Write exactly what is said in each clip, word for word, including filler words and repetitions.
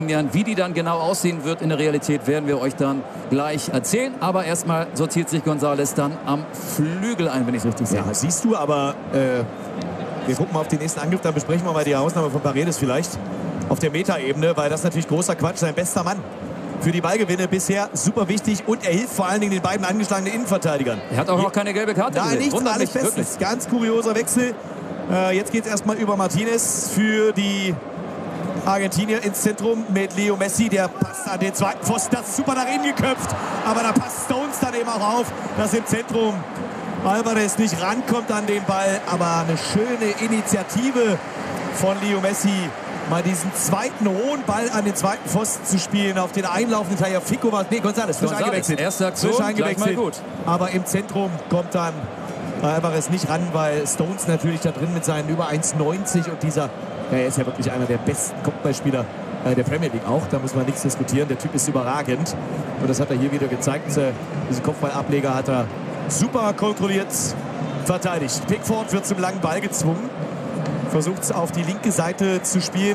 Wie die dann genau aussehen wird in der Realität, werden wir euch dann gleich erzählen. Aber erstmal sortiert sich González dann am Flügel ein, wenn ich es richtig sehe. Ja, siehst du, aber äh, wir gucken mal auf den nächsten Angriff, dann besprechen wir mal die Ausnahme von Paredes vielleicht auf der Metaebene, weil das natürlich großer Quatsch, sein bester Mann für die Ballgewinne bisher super wichtig und er hilft vor allen Dingen den beiden angeschlagenen Innenverteidigern. Er hat auch noch keine gelbe Karte Nein, nichts, alles bestens. Ganz kurioser Wechsel. Äh, jetzt geht es erstmal über Martinez für die Argentinier ins Zentrum mit Leo Messi, der passt an den zweiten Pfosten, das ist super nach innen geköpft, aber da passt Stones dann eben auch auf, dass im Zentrum Alvarez nicht rankommt an den Ball, aber eine schöne Initiative von Leo Messi, mal diesen zweiten hohen Ball an den zweiten Pfosten zu spielen, auf den einlaufenden Tagliafico war, nee, González, frisch eingewechselt, erste Aktion, frisch eingewechselt, gut. Aber im Zentrum kommt dann Alvarez nicht ran, weil Stones natürlich da drin mit seinen über eins neunzig und dieser, ja, er ist ja wirklich einer der besten Kopfballspieler äh, der Premier League auch, da muss man nichts diskutieren, der Typ ist überragend und das hat er hier wieder gezeigt, äh, diesen Kopfballableger hat er super kontrolliert verteidigt. Pickford wird zum langen Ball gezwungen, versucht es auf die linke Seite zu spielen,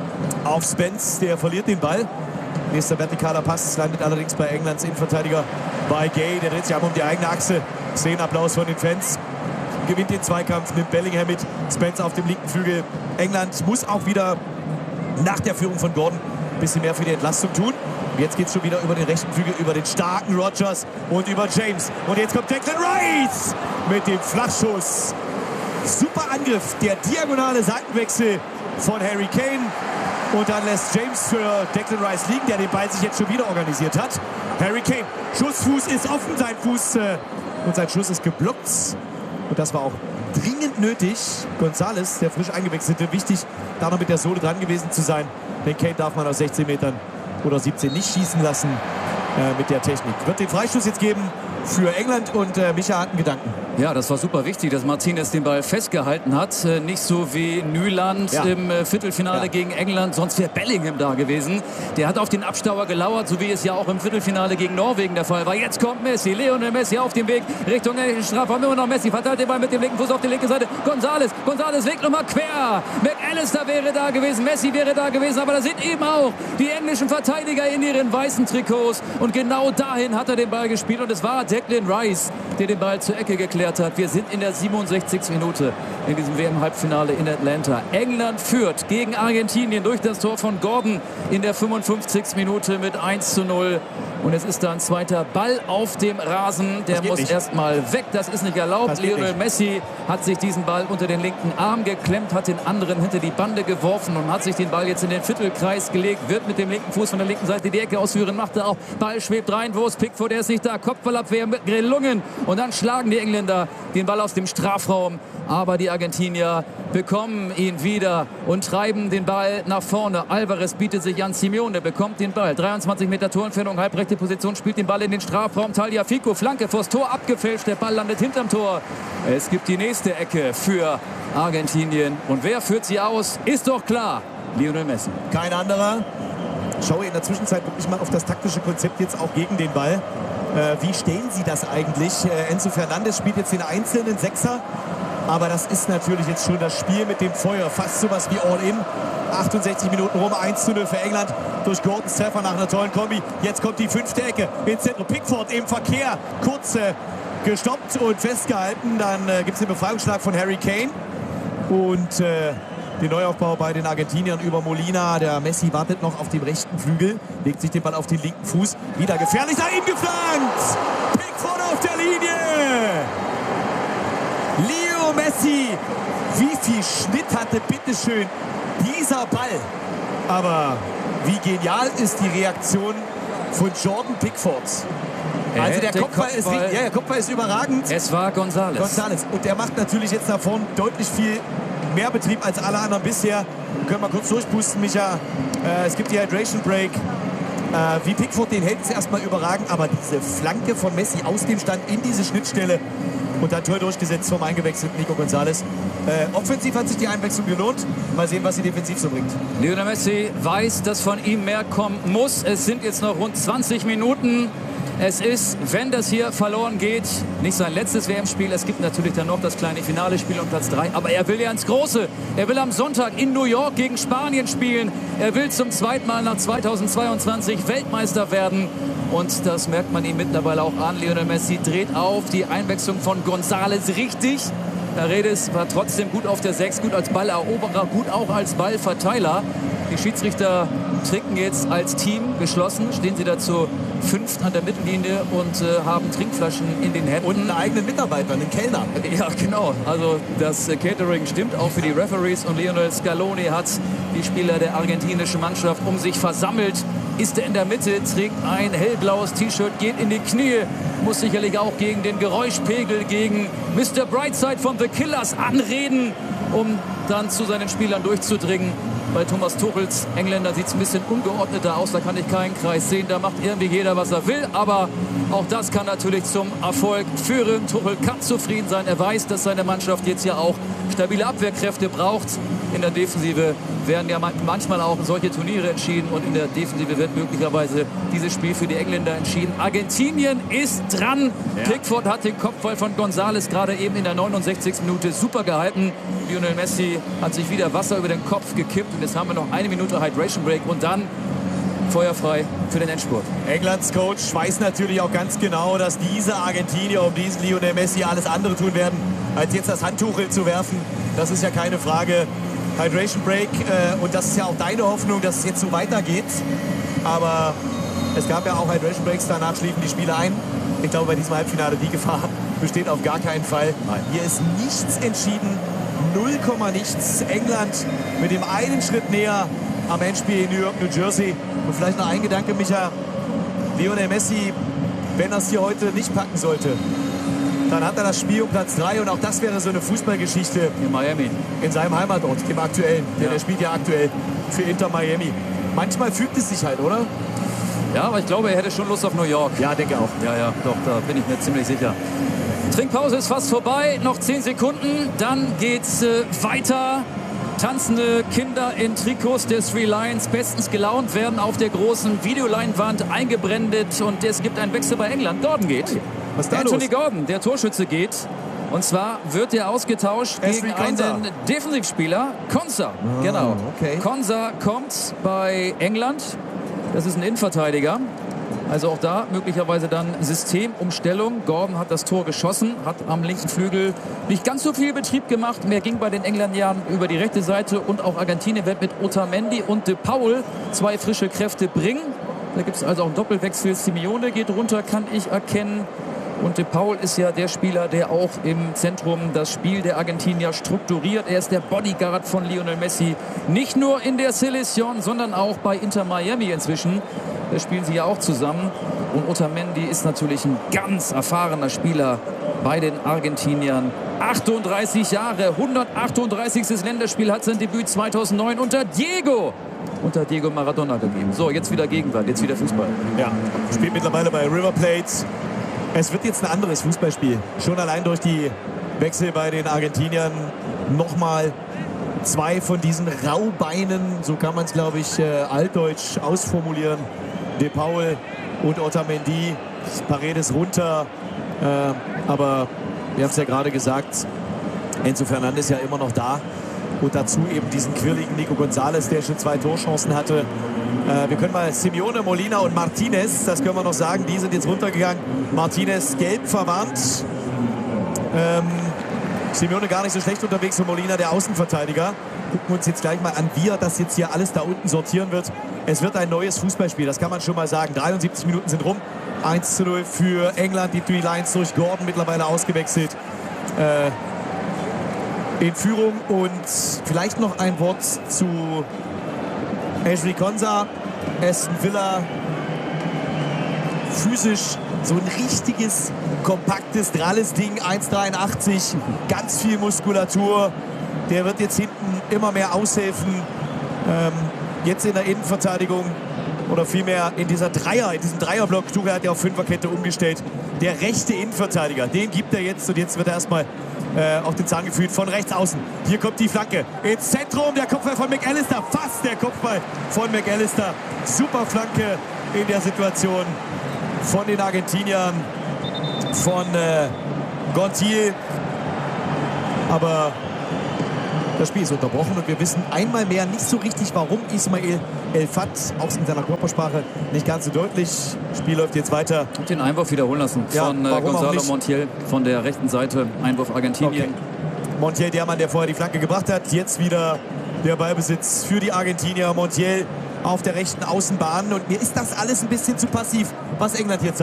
auf Spence, der verliert den Ball. Nächster vertikaler Pass landet allerdings bei Englands Innenverteidiger bei Gay, der dreht sich aber um die eigene Achse. Szenenapplaus von den Fans. Gewinnt den Zweikampf, nimmt Bellingham mit. Spence auf dem linken Flügel. England muss auch wieder nach der Führung von Gordon ein bisschen mehr für die Entlastung tun. Und jetzt geht es schon wieder über den rechten Flügel, über den starken Rodgers und über James. Und jetzt kommt Declan Rice mit dem Flachschuss. Super Angriff, der diagonale Seitenwechsel von Harry Kane. Und dann lässt James für Declan Rice liegen, der den Ball sich jetzt schon wieder organisiert hat. Harry Kane, Schussfuß ist offen, sein Fuß äh, und sein Schuss ist geblockt. Und das war auch dringend nötig. González, der frisch eingewechselte, wichtig, da noch mit der Sohle dran gewesen zu sein. Denn Kane darf man aus sechzehn Metern oder siebzehn nicht schießen lassen äh, mit der Technik. Wird den Freistoß jetzt geben für England und äh, Micha hat einen Gedanken. Ja, das war super wichtig, dass Martinez den Ball festgehalten hat. Äh, nicht so wie Nyland ja. im äh, Viertelfinale ja. gegen England. Sonst wäre Bellingham da gewesen. Der hat auf den Abstauer gelauert, so wie es ja auch im Viertelfinale gegen Norwegen der Fall war. Jetzt kommt Messi, Lionel Messi auf dem Weg Richtung Strafraum. Immer noch Messi, verteilt den Ball mit dem linken Fuß auf die linke Seite. González, González Weg nochmal quer. McAllister wäre da gewesen, Messi wäre da gewesen. Aber da sind eben auch die englischen Verteidiger in ihren weißen Trikots. Und genau dahin hat er den Ball gespielt. Und es war Declan Rice, der den Ball zur Ecke geklärt hat. Wir sind in der siebenundsechzigsten Minute in diesem W M-Halbfinale in Atlanta. England führt gegen Argentinien durch das Tor von Gordon in der fünfundfünfzigsten Minute mit eins zu null. Und es ist da ein zweiter Ball auf dem Rasen. Der muss erstmal weg. Das ist nicht erlaubt. Lionel Messi hat sich diesen Ball unter den linken Arm geklemmt, hat den anderen hinter die Bande geworfen und hat sich den Ball jetzt in den Viertelkreis gelegt. Wird mit dem linken Fuß von der linken Seite die Ecke ausführen. Macht er auch. Ball schwebt rein. Wo ist Pickford? Der ist nicht da. Kopfballabwehr gelungen. Und dann schlagen die Engländer den Ball aus dem Strafraum. Aber die Argentinier bekommen ihn wieder und treiben den Ball nach vorne. Alvarez bietet sich an Simeone, bekommt den Ball. dreiundzwanzig Meter Torentfernung, halbrechte Position, spielt den Ball in den Strafraum. Tagliafico, Flanke vors Tor, abgefälscht. Der Ball landet hinterm Tor. Es gibt die nächste Ecke für Argentinien. Und wer führt sie aus? Ist doch klar. Lionel Messi. Kein anderer. Schaue in der Zwischenzeit wirklich mal auf das taktische Konzept jetzt auch gegen den Ball. Äh, wie stellen Sie das eigentlich? Äh, Enzo Fernandes spielt jetzt den einzelnen Sechser. Aber das ist natürlich jetzt schon das Spiel mit dem Feuer. Fast sowas wie All-In. achtundsechzig Minuten rum, eins zu null für England. Durch Gordons Treffer nach einer tollen Kombi. Jetzt kommt die fünfte Ecke ins Zentrum. Pickford im Verkehr. Kurz äh, gestoppt und festgehalten. Dann äh, gibt es den Befreiungsschlag von Harry Kane. Und äh, den Neuaufbau bei den Argentiniern über Molina. Der Messi wartet noch auf dem rechten Flügel. Legt sich den Ball auf den linken Fuß. Wieder gefährlich. Nach ihm geflankt. Pickford auf der Linie. Leo Messi, wie viel Schnitt hatte bitteschön dieser Ball. Aber wie genial ist die Reaktion von Jordan Pickford. Also der Kopfball, Kopfball, ist, ja, der Kopfball ist überragend. Es war González. González. Und der macht natürlich jetzt nach vorne deutlich viel mehr Betrieb als alle anderen bisher. Wir können mal kurz durchpusten, Micha. Äh, es gibt die Hydration Break. Äh, wie Pickford den hält, ist erstmal überragend. Aber diese Flanke von Messi aus dem Stand in diese Schnittstelle und dann Tor durchgesetzt vom eingewechselten Nico González. Äh, offensiv hat sich die Einwechslung gelohnt. Mal sehen, was sie defensiv so bringt. Lionel Messi weiß, dass von ihm mehr kommen muss. Es sind jetzt noch rund zwanzig Minuten. Es ist, wenn das hier verloren geht, nicht sein letztes W M-Spiel. Es gibt natürlich dann noch das kleine Finale-Spiel um Platz drei. Aber er will ja ins Große. Er will am Sonntag in New York gegen Spanien spielen. Er will zum zweiten Mal nach zweitausendzweiundzwanzig Weltmeister werden. Und das merkt man ihm mittlerweile auch an. Lionel Messi dreht auf. Die Einwechslung von González richtig. Paredes war trotzdem gut auf der sechs, gut als Balleroberer, gut auch als Ballverteiler. Die Schiedsrichter trinken jetzt als Team geschlossen, stehen sie dazu fünft an der Mittellinie und äh, haben Trinkflaschen in den Händen. Und einen eigenen Mitarbeiter, einen Kellner. Ja, genau. Also das äh, Catering stimmt auch für die Referees. Und Lionel Scaloni hat die Spieler der argentinischen Mannschaft um sich versammelt. Ist er in der Mitte, trägt ein hellblaues T-Shirt, geht in die Knie. Muss sicherlich auch gegen den Geräuschpegel, gegen Mister Brightside von The Killers anreden, um dann zu seinen Spielern durchzudringen. Bei Thomas Tuchels Engländer sieht es ein bisschen ungeordneter aus. Da kann ich keinen Kreis sehen. Da macht irgendwie jeder, was er will. Aber auch das kann natürlich zum Erfolg führen. Tuchel kann zufrieden sein. Er weiß, dass seine Mannschaft jetzt ja auch stabile Abwehrkräfte braucht. In der Defensive werden ja manchmal auch solche Turniere entschieden. Und in der Defensive wird möglicherweise dieses Spiel für die Engländer entschieden. Argentinien ist dran. Ja. Pickford hat den Kopfball von González gerade eben in der neunundsechzigsten Minute super gehalten. Lionel Messi hat sich wieder Wasser über den Kopf gekippt. Und jetzt haben wir noch eine Minute Hydration Break und dann feuerfrei für den Endspurt. Englands Coach weiß natürlich auch ganz genau, dass diese Argentinier um diesen Lionel Messi alles andere tun werden, als jetzt das Handtuch zu werfen. Das ist ja keine Frage. Hydration Break äh, und das ist ja auch deine Hoffnung, dass es jetzt so weitergeht. Aber es gab ja auch Hydration Breaks, danach schliefen die Spieler ein. Ich glaube, bei diesem Halbfinale die Gefahr besteht auf gar keinen Fall. Nein. Hier ist nichts entschieden, null Komma nichts. England mit dem einen Schritt näher am Endspiel in New York, New Jersey. Und vielleicht noch ein Gedanke, Micha. Lionel Messi, wenn er es hier heute nicht packen sollte, dann hat er das Spiel um Platz drei und auch das wäre so eine Fußballgeschichte. In Miami. In seinem Heimatort, dem aktuellen. Ja. Der spielt ja aktuell für Inter Miami. Manchmal fügt es sich halt, oder? Ja, aber ich glaube, er hätte schon Lust auf New York. Ja, denke auch. Ja, ja, doch, da bin ich mir ziemlich sicher. Trinkpause ist fast vorbei, noch zehn Sekunden, dann geht's äh, weiter. Tanzende Kinder in Trikots der Three Lions, bestens gelaunt, werden auf der großen Videoleinwand eingeblendet und es gibt einen Wechsel bei England. Gordon geht. Was ist da Anthony los? Gordon, der Torschütze, geht. Und zwar wird er ausgetauscht Ashley gegen Konsa. einen Defensivspieler, Konsa. Ah, genau. okay. Konsa kommt bei England. Das ist ein Innenverteidiger. Also auch da möglicherweise dann Systemumstellung. Gordon hat das Tor geschossen, hat am linken Flügel nicht ganz so viel Betrieb gemacht. Mehr ging bei den Engländern über die rechte Seite. Und auch Argentinien wird mit Otamendi und De Paul zwei frische Kräfte bringen. Da gibt es also auch einen Doppelwechsel. Simeone geht runter, kann ich erkennen. Und De Paul ist ja der Spieler, der auch im Zentrum das Spiel der Argentinier strukturiert. Er ist der Bodyguard von Lionel Messi. Nicht nur in der Selección, sondern auch bei Inter Miami inzwischen. Da spielen sie ja auch zusammen. Und Otamendi ist natürlich ein ganz erfahrener Spieler bei den Argentiniern. achtunddreißig Jahre, hundertachtunddreißigstes Länderspiel, hat sein Debüt zweitausendneun unter Diego. Unter Diego Maradona gegeben. So, jetzt wieder Gegenwart, jetzt wieder Fußball. Ja, spielt mittlerweile bei River Plate. Es wird jetzt ein anderes Fußballspiel. Schon allein durch die Wechsel bei den Argentiniern. Nochmal zwei von diesen Raubeinen, so kann man es, glaube ich, äh, altdeutsch ausformulieren. De Paul und Otamendi. Paredes runter. Äh, aber wir haben es ja gerade gesagt, Enzo Fernandes ist ja immer noch da. Und dazu eben diesen quirligen Nico González, der schon zwei Torchancen hatte. Äh, wir können mal Simeone, Molina und Martinez, das können wir noch sagen, die sind jetzt runtergegangen. Martinez gelb verwarnt. Ähm, Simeone gar nicht so schlecht unterwegs und Molina der Außenverteidiger. Gucken wir uns jetzt gleich mal an, wie er das jetzt hier alles da unten sortieren wird. Es wird ein neues Fußballspiel, das kann man schon mal sagen. dreiundsiebzig Minuten sind rum. eins zu null für England. Die Three Lions durch Gordon mittlerweile ausgewechselt. Äh, in Führung. Und vielleicht noch ein Wort zu Ashley Konsa. Aston Villa. Physisch so ein richtiges, kompaktes, dralles Ding. eins Komma dreiundachtzig. Ganz viel Muskulatur. Der wird jetzt hinten immer mehr aushelfen. Ähm, jetzt in der Innenverteidigung. Oder vielmehr in dieser Dreier, in diesem Dreierblock. Tuchel hat ja auf Fünferkette umgestellt. Der rechte Innenverteidiger, den gibt er jetzt. Und jetzt wird er erstmal äh, auf den Zahn gefühlt von rechts außen. Hier kommt die Flanke ins Zentrum. Der Kopfball von McAllister. Fast der Kopfball von McAllister. Super Flanke in der Situation. von den Argentiniern, von äh, Gontier. Aber das Spiel ist unterbrochen und wir wissen einmal mehr nicht so richtig, warum Ismael El-Fat, auch in seiner Körpersprache nicht ganz so deutlich. Das Spiel läuft jetzt weiter. Und den Einwurf wiederholen lassen Ja, von äh, Gonzalo Montiel von der rechten Seite. Einwurf Argentinien. Okay. Montiel, der Mann, der vorher die Flanke gebracht hat. Jetzt wieder der Ballbesitz für die Argentinier. Montiel auf der rechten Außenbahn. Und mir ist das alles ein bisschen zu passiv, was England hier zeigt.